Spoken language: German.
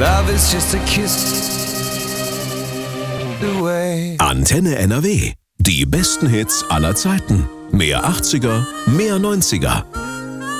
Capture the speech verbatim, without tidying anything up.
Love is just a kiss away. Antenne N R W. Die besten Hits aller Zeiten. Mehr achtziger, mehr neunziger.